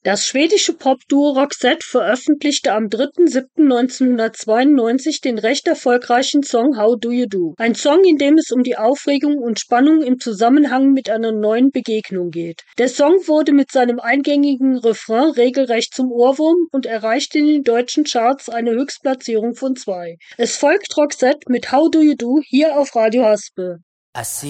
Das schwedische Popduo Roxette veröffentlichte am 3.7.1992 den recht erfolgreichen Song How Do You Do? Ein Song, in dem es um die Aufregung und Spannung im Zusammenhang mit einer neuen Begegnung geht. Der Song wurde mit seinem eingängigen Refrain regelrecht zum Ohrwurm und erreichte in den deutschen Charts eine Höchstplatzierung von 2. Es folgt Roxette mit How Do You Do hier auf Radio Haspe.